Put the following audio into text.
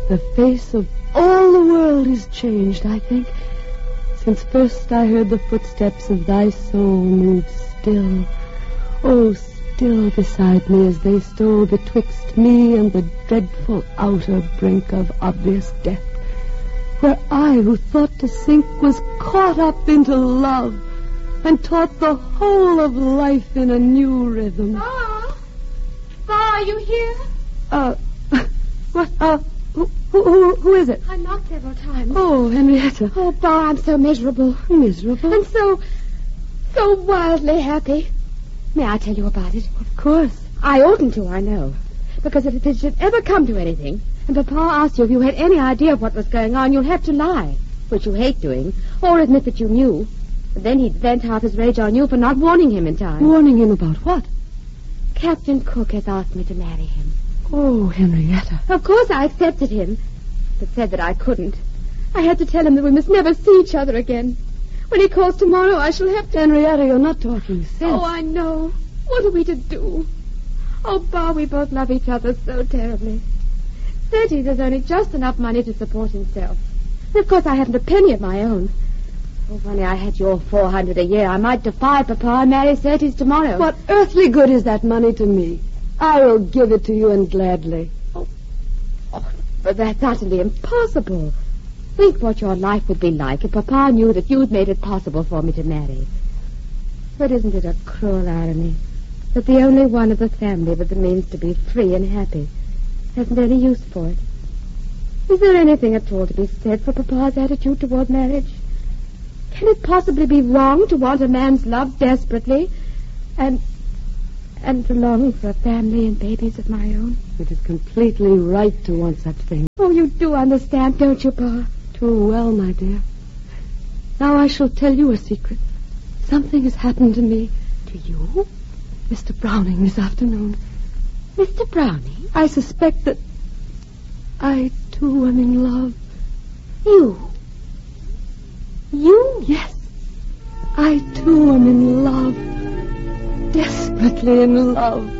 The face of all the world is changed, I think, since first I heard the footsteps of thy soul move still, oh, still beside me as they stole betwixt me and the dreadful outer brink of obvious death, where I, who thought to sink, was caught up into love and taught the whole of life in a new rhythm. Pa, are you here? What? Who is it? I knocked several times. Oh, Henrietta. Oh, Pa, I'm so miserable. Miserable? And so wildly happy. May I tell you about it? Of course. I oughtn't to, I know. Because if it should ever come to anything, and Papa asked you if you had any idea of what was going on, you'll have to lie, which you hate doing, or admit that you knew. But then he'd vent half his rage on you for not warning him in time. Warning him about what? Captain Cook has asked me to marry him. Oh, Henrietta. Of course I accepted him, but said that I couldn't. I had to tell him that we must never see each other again. When he calls tomorrow, I shall have to... Henrietta, you're not talking sense. Oh, I know. What are we to do? Oh, Pa, we both love each other so terribly. Surtees has only just enough money to support himself. And of course, I haven't a penny of my own. Oh, if only I had your $400 a year, I might defy Papa and marry Surtees tomorrow. What earthly good is that money to me? I will give it to you and gladly. Oh, but that's utterly impossible. Think what your life would be like if Papa knew that you'd made it possible for me to marry. But isn't it a cruel irony that the only one of the family with the means to be free and happy hasn't any use for it? Is there anything at all to be said for Papa's attitude toward marriage? Can it possibly be wrong to want a man's love desperately and to long for a family and babies of my own? It is completely right to want such things. Oh, you do understand, don't you, Pa? Too well, my dear. Now I shall tell you a secret. Something has happened to me. To you? Mr. Browning this afternoon. Mr. Browning? I suspect that I, too, am in love. You? You? Yes. I, too, am in love. Desperately in love.